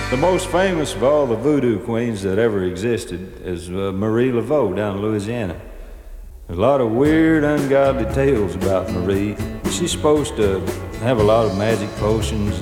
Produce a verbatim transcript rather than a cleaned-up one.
The most famous of all the voodoo queens that ever existed is uh, Marie Laveau down in Louisiana. There's a lot of weird, ungodly tales about Marie. She's supposed to have a lot of magic potions